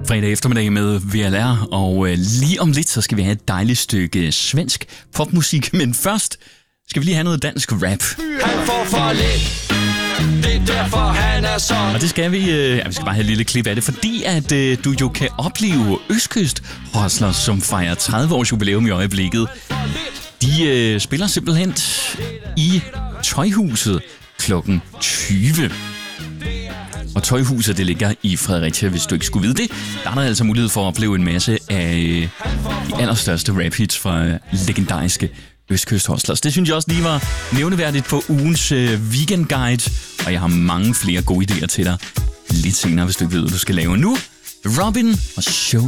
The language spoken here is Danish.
Fredag eftermiddag med VLR, og lige om lidt, så skal vi have et dejligt stykke svensk popmusik, men først skal vi lige have noget dansk rap. Han får for lidt, det er derfor han er sådan. Og det skal vi, vi skal bare have et lille klip af det, fordi at du jo kan opleve Østkyst Hustlers, som fejrer 30 års jubilæum i øjeblikket. De spiller simpelthen i Tøjhuset klokken 20. Og Tøjhuset, det ligger i Fredericia, hvis du ikke skulle vide det. Der er der altså mulighed for at opleve en masse af de allerstørste rap-hits fra legendariske Østkyst Hustlers. Det synes jeg også lige var nævneværdigt på ugens weekendguide. Og jeg har mange flere gode idéer til dig lidt senere, hvis du ikke ved, hvad du skal lave nu. Robin og Show